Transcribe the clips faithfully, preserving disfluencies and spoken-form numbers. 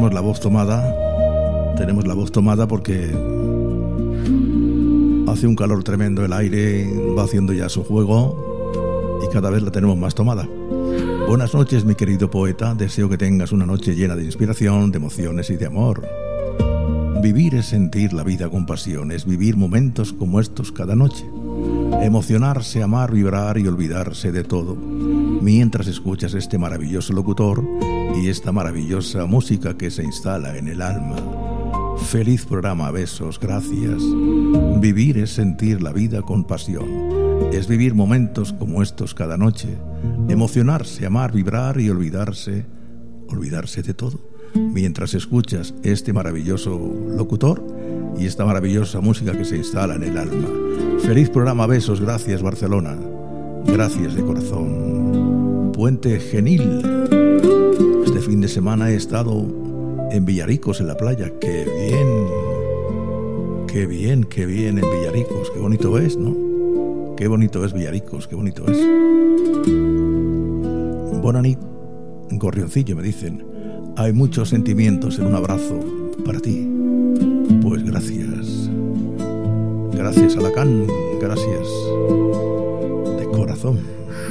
tenemos la voz tomada, tenemos la voz tomada porque hace un calor tremendo, el aire va haciendo ya su juego y cada vez la tenemos más tomada. Buenas noches, mi querido poeta, deseo que tengas una noche llena de inspiración, de emociones y de amor. Vivir es sentir la vida con pasión, es vivir momentos como estos cada noche. Emocionarse, amar, vibrar y olvidarse de todo, mientras escuchas este maravilloso locutor y esta maravillosa música que se instala en el alma. Feliz programa, besos, gracias. Vivir es sentir la vida con pasión, es vivir momentos como estos cada noche. Emocionarse, amar, vibrar y olvidarse, olvidarse de todo, mientras escuchas este maravilloso locutor y esta maravillosa música que se instala en el alma. Feliz programa, besos, gracias Barcelona, gracias de corazón. Puente Genil. Este fin de semana he estado en Villaricos, en la playa. Qué bien, qué bien, qué bien en Villaricos, qué bonito es, ¿no? Qué bonito es Villaricos, qué bonito es. Bonanit, Gorrioncillo, me dicen. Hay muchos sentimientos en un abrazo para ti. Pues gracias. Gracias, Alacán. Gracias. De corazón.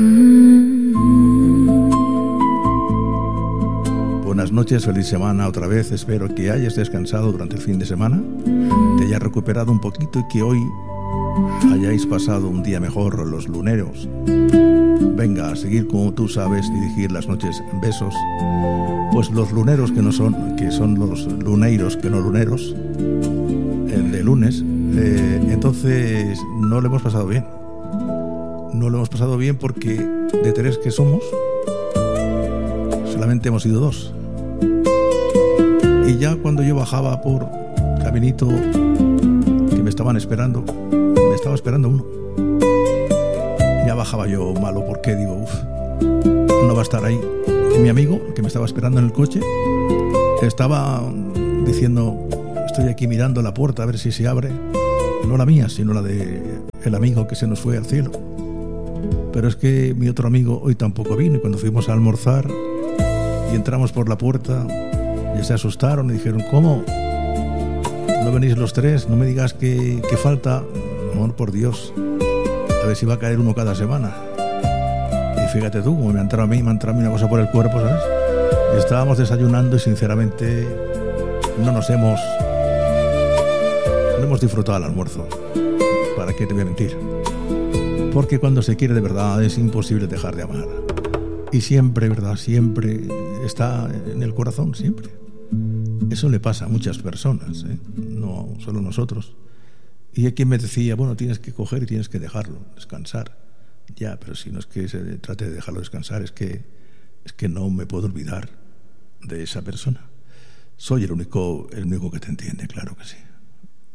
Buenas noches, feliz semana otra vez. Espero que hayas descansado durante el fin de semana, te hayas recuperado un poquito y que hoy hayáis pasado un día mejor los luneros. Venga, a seguir como tú sabes, dirigir las noches en besos. Pues los luneros que no son, que son los luneiros que no luneros, el de lunes, eh, entonces no lo hemos pasado bien. No lo hemos pasado bien porque de tres que somos, solamente hemos ido dos. Y ya cuando yo bajaba por caminito que me estaban esperando, me estaba esperando uno. Ya bajaba yo malo porque digo, uff, no va a estar ahí. Y mi amigo, el que me estaba esperando en el coche, estaba diciendo, estoy aquí mirando la puerta a ver si se abre. No la mía, sino la de el amigo que se nos fue al cielo. Pero es que mi otro amigo hoy tampoco vino y cuando fuimos a almorzar y entramos por la puerta ya se asustaron y dijeron, ¿cómo? ¿No venís los tres? No me digas que, que falta. No, por Dios, a ver si va a caer uno cada semana. Y fíjate tú, como me ha entrado a mí, me ha entrado a mí una cosa por el cuerpo, ¿sabes? Y estábamos desayunando y sinceramente no nos hemos no hemos disfrutado el almuerzo. ¿Para qué te voy a mentir? Porque cuando se quiere de verdad es imposible dejar de amar. Y siempre, ¿verdad? Siempre está en el corazón, siempre. Eso le pasa a muchas personas, ¿eh? No solo nosotros. Y hay quien me decía, bueno, tienes que coger y tienes que dejarlo, descansar. Ya, pero si no es que se trate de dejarlo descansar, es que, es que no me puedo olvidar de esa persona. Soy el único, el único que te entiende, claro que sí.